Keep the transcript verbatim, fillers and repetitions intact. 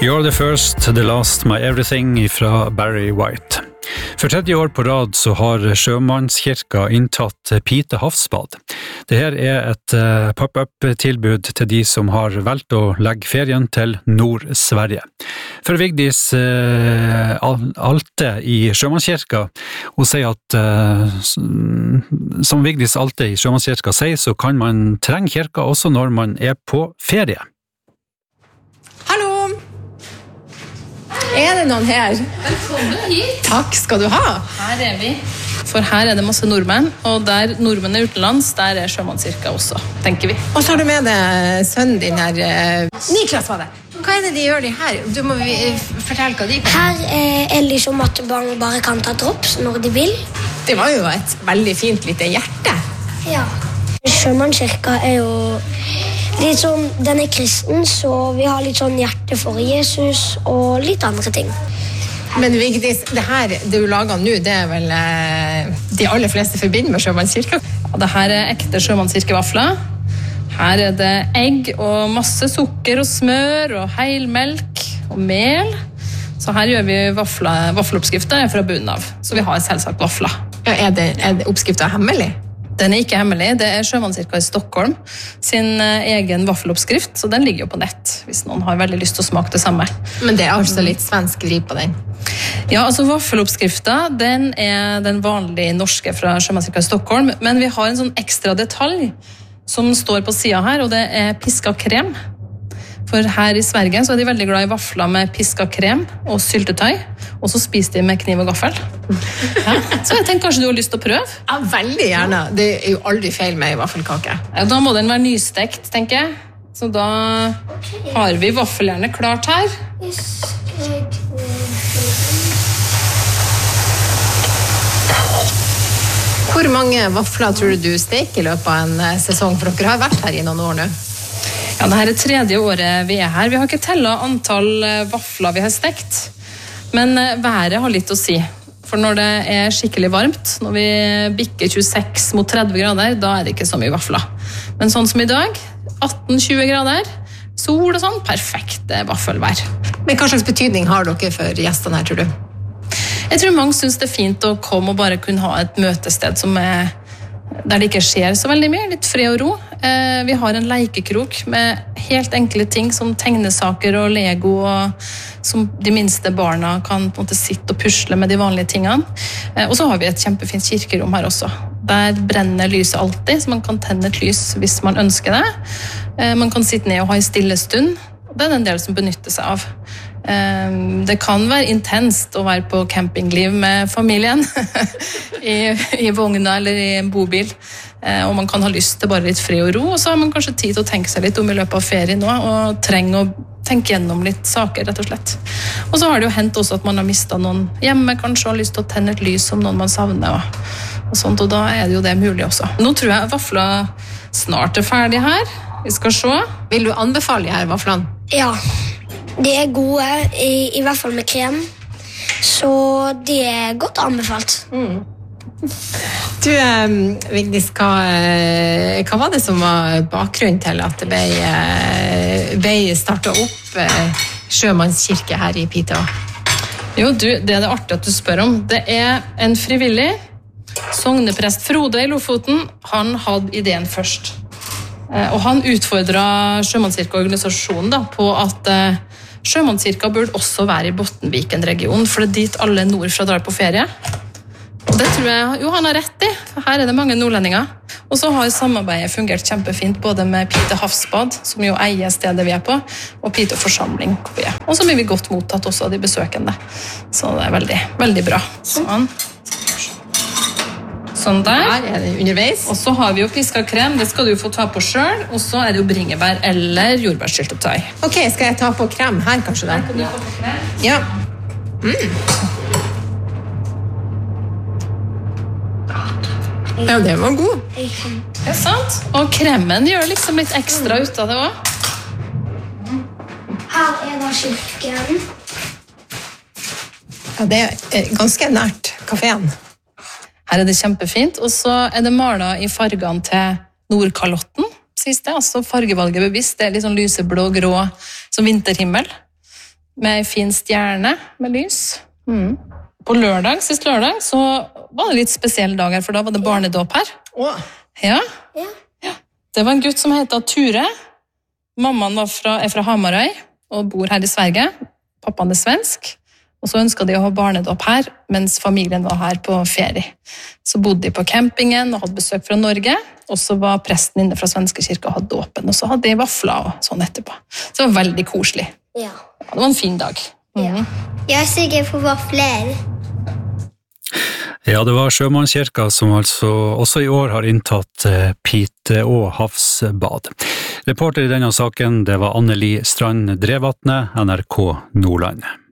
You're the first, the last, my everything fra Barry White. For tredje år på rad så har Sjømannskirka inntatt Pite havsbad. Dette er et pop-up-tilbud til de som har valgt å legge ferien til Nord-Sverige. For Vigdis Alte i Sjømannskirka, hun sier at som Vigdis Alte i Sjømannskirka sier, så kan man trenge kirka også når man er på ferie. Hallo! Er det noen her? Velkommen hit. Takk skal du ha. Her er vi. For her er det masse nordmenn, og der nordmenn er utenlands, der er Sjømannskirka også, tenker vi. Og så har du med deg sønnen din her. Niklas var det. Hva er det de gjør de her? Du må fortelle hva de kan. Her er det liksom at barn bare kan ta drops når de vil. Det var jo et veldig fint lite hjerte. Ja. Sjømannskirka er jo litt sånn, den er kristen, så vi har litt sånn hjerte for Jesus og litt andre ting. Men Vigdis, det her du lager nå, det er vel eh, de aller fleste forbinder med Sjømannskirka? Ja, det her er ekte Sjømannskirkevafler. Her er det egg og masse sukker og smør og heilmelk og mel. Så her gjør vi vafler, vaffeloppskrifter fra bunnen av, så vi har selvsagt vafler. Ja, er det, er det oppskriften hemmelig? Den er ikke hemmelig, det er Sjømannskirka i Stockholm sin egen vaffeloppskrift, så den ligger jo på nett, hvis noen har veldig lyst til å smake det samme. Men det er altså litt svensk vri på den? Ja, altså vaffeloppskriften, den er den vanlige norske fra Sjømannskirka i Stockholm, men vi har en sånn ekstra detalj som står på siden her, og det er pisket krem. For her i Sverige så er de veldig glad i vafler med pisket krem og syltetøy, og så spiser de med kniv og gaffel. Ja, så jeg tenker kanskje du har lyst til å prøve? Ja, veldig gjerne. Det er jo aldri feil med en vaffelkake. Ja, da må den være nystekt, tenker jeg. Så da har vi vaffeljernet klart her. Hvor mange vafler tror du du steker i løpet av en sesong? For dere har vært her i noen år nå. Ja, dette er tredje året vi er her. Vi har ikke tellet antall vafler vi har stekt, men været har litt å si. For når det er skikkelig varmt, når vi bikker tjueseks mot tretti grader, da er det ikke så mye vafler. Men sånn som i dag, atten til tjue grader, sol og sånn, perfekt vaffelvær. Men hva slags betydning har dere for gjestene her, tror du? Jeg tror mange synes det er fint å komme og bare kunne ha et møtested som er der det ikke skjer så veldig mye, litt fred og ro. Eh, vi har en leikekrok med helt enkle ting som tegnesaker og Lego, og som de minste barna kan på en måte sitte og pusle med de vanlige tingene. Eh, og så har vi et kjempefint kirkerom her også. Der brenner lyset alltid, så man kan tenne et lys hvis man ønsker det. Eh, man kan sitte ned og ha en stille stund. Det er en del som benytter seg av. Det kan være intenst å være på campingliv med familien I, i vogna eller i en bobil, og man kan ha lyst til bare litt fred og ro, og så har man kanskje tid til å tenke seg litt om i løpet av ferien nå, og trenger å tenke gjennom litt saker, rett og slett. Og så har det jo hendt også at man har mistet noen hjemme, kanskje har lyst til å tenne et lys som noen man savner, og, og sånt, og da er det jo det mulig også. Nå tror jeg vafler snart er ferdig her. Vi skal se. Vil du anbefale her vaflene? Ja, de er gode, i, i hvert fall med krem, så de er godt anbefalt. Mm. Du, eh, Vigdis, hva, hva var det som var bakgrunnen til at det ble, ble startet opp eh, Sjømannskirke her i Piteå? Jo, du, det er det artig at du spør om. Det er en frivillig sogneprest Frode i Lofoten. Han hadde ideen først. Og han utfordret Sjømannskirkeorganisasjonen da, på at eh, Sjømannskirka burde også være i Bottenviken-regionen, for det er dit alle nordfra drar på ferie. Og det tror jeg jo han har rett i, for her er det mange nordlendinger. Og så har samarbeidet fungert kjempefint, både med Pite havsbad, som jo eier stedet vi er på, og Pite forsamling. Og så blir vi godt mottatt også av de besøkende. Så det er veldig, veldig bra. Sånn. Sånn der. Her er det underveis. Og så har vi jo pisket krem, det skal du få ta på selv, og så er det jo bringebær eller jordbærsyltetøy. Ok, skal jeg ta på krem her kanskje da? Her kan du få på krem. Ja. Mm. Ja, det var god. Det er sant. Og kremen gjør liksom litt ekstra ut av det også. Her er da kirken. Ja, det er ganske nært kaféen. Her er det kjempefint, og så er det malet i fargene til Nordkalotten, sies det. Altså fargevalget bevisst, det er litt sånn lyseblå, grå, som vinterhimmel. med en fin stjerne med lys. Mm. På lørdag, sist lørdag, så var det litt spesiell dag her, for da var det barnedåp her. Åh. Ja. Ja. Ja. Det var en gutt som heter Ture. Mammaen var fra, er fra Hamarøy og bor her i Sverige. Pappaen er svensk. Og så ønsket de å ha barnedåp her, mens familien var her på ferie. Så bodde de på campingen og hadde besøk fra Norge, og så var presten inne fra Svenske kirke og hadde dåpen, og så hadde de vafler og sånn etterpå. Så det var veldig koselig. Ja. Ja, det var en fin dag. Ja. Jeg er sikker på vafler. Ja, det var Sjømannskirka som altså også i år har inntatt Piteå havsbad. Reporter i denne saken, det var Anneli Strand Drevatne, N R K Nordland.